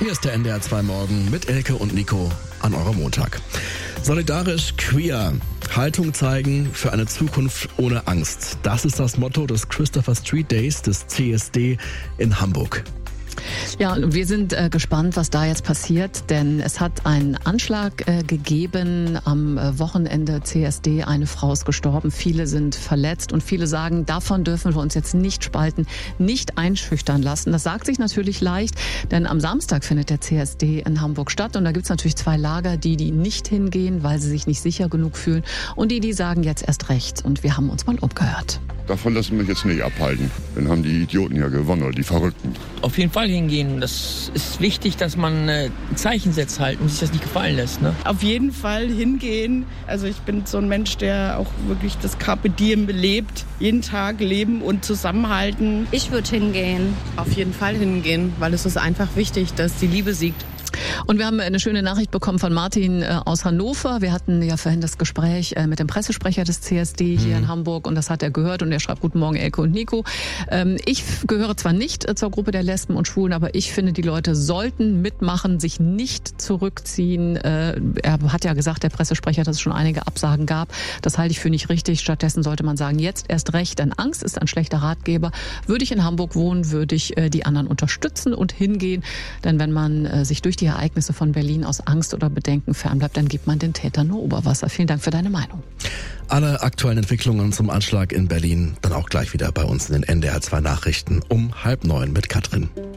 Hier ist der NDR 2 Morgen mit Elke und Nico an eurem Montag. Solidarisch queer. Haltung zeigen für eine Zukunft ohne Angst. Das ist das Motto des Christopher Street Days des CSD in Hamburg. Ja, und wir sind gespannt, was da jetzt passiert, denn es hat einen Anschlag gegeben am Wochenende CSD. Eine Frau ist gestorben, viele sind verletzt und viele sagen, davon dürfen wir uns jetzt nicht spalten, nicht einschüchtern lassen. Das sagt sich natürlich leicht, denn am Samstag findet der CSD in Hamburg statt und da gibt es natürlich zwei Lager, die nicht hingehen, weil sie sich nicht sicher genug fühlen und die sagen jetzt erst recht. Und wir haben uns mal umgehört. Davon lassen wir mich jetzt nicht abhalten. Dann haben die Idioten ja gewonnen, oder die Verrückten. Auf jeden Fall hingehen. Das ist wichtig, dass man ein Zeichen setzt halt und sich das nicht gefallen lässt. Ne? Auf jeden Fall hingehen. Also ich bin so ein Mensch, der auch wirklich das Carpe Diem belebt. Jeden Tag leben und zusammenhalten. Ich würde hingehen. Auf jeden Fall hingehen, weil es ist einfach wichtig, dass die Liebe siegt. Und wir haben eine schöne Nachricht bekommen von Martin aus Hannover. Wir hatten ja vorhin das Gespräch mit dem Pressesprecher des CSD hier in Hamburg und das hat er gehört und er schreibt: Guten Morgen, Elke und Nico. Ich gehöre zwar nicht zur Gruppe der Lesben und Schwulen, aber ich finde, die Leute sollten mitmachen, sich nicht zurückziehen. Er hat ja gesagt, der Pressesprecher, dass es schon einige Absagen gab. Das halte ich für nicht richtig. Stattdessen sollte man sagen, jetzt erst recht, denn Angst ist ein schlechter Ratgeber. Würde ich in Hamburg wohnen, würde ich die anderen unterstützen und hingehen. Denn wenn man sich durch die Ereignisse von Berlin aus Angst oder Bedenken fernbleibt, dann gibt man den Tätern nur Oberwasser. Vielen Dank für deine Meinung. Alle aktuellen Entwicklungen zum Anschlag in Berlin dann auch gleich wieder bei uns in den NDR 2 Nachrichten um 8:30 mit Katrin.